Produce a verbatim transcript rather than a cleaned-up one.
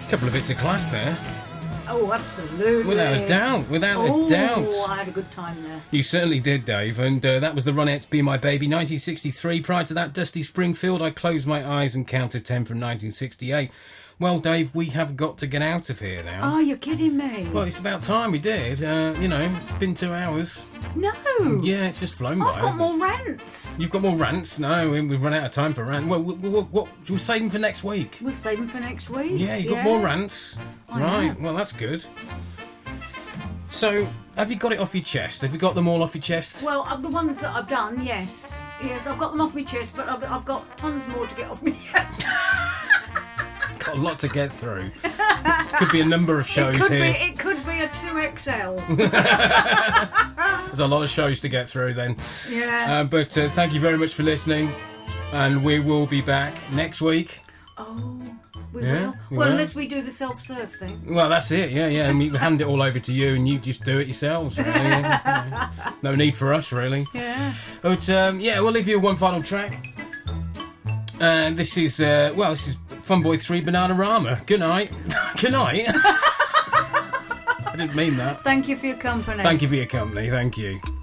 Couple of bits of class there. Oh, absolutely. Without a doubt, without oh, a doubt. Oh, I had a good time there. You certainly did, Dave, and uh, that was the Ronettes' Be My Baby, nineteen sixty-three. Prior to that, Dusty Springfield, I Close My Eyes and Count to Ten from nineteen sixty-eight. Well, Dave, we have got to get out of here now. Oh, you're kidding me. Well, it's about time we did. Uh, you know, it's been two hours. No. Yeah, it's just flown by. I've got more rants. You've got more rants? No, we- we've run out of time for rants. Well, what, what, what, we'll save them for next week. We'll save them for next week. Yeah, you got yeah. more rants. I right, have. well, that's good. So, have you got it off your chest? Have you got them all off your chest? Well, uh, the ones that I've done, yes. Yes, I've got them off my chest, but I've, I've got tons more to get off my chest. Got a lot to get through. Could be a number of shows it could here. Be, it could be a two X L. There's a lot of shows to get through then. Yeah. Uh, but uh, thank you very much for listening, and we will be back next week. Oh, we Yeah, will? we Well, will. unless we do the self-serve thing. Well, that's it, yeah, yeah. And we hand it all over to you, and you just do it yourselves, really. No need for us, really. Yeah. But, um, yeah, we'll leave you one final track. And this is, uh, well, this is Funboy three Bananarama. Good night. Good night. I didn't mean that. Thank you for your company. Thank you for your company. Thank you.